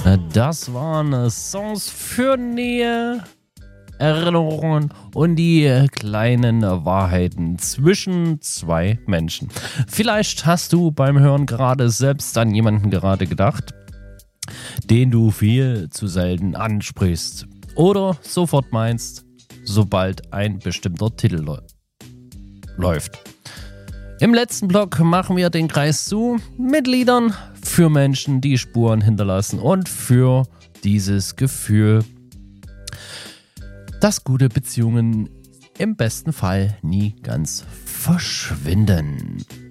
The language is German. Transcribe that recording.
Das waren Songs für Nähe, Erinnerungen und die kleinen Wahrheiten zwischen zwei Menschen. Vielleicht hast du beim Hören gerade selbst an jemanden gerade gedacht, den du viel zu selten ansprichst oder sofort meinst, sobald ein bestimmter Titel läuft. Im letzten Block machen wir den Kreis zu mit Liedern für Menschen, die Spuren hinterlassen und für dieses Gefühl, dass gute Beziehungen im besten Fall nie ganz verschwinden.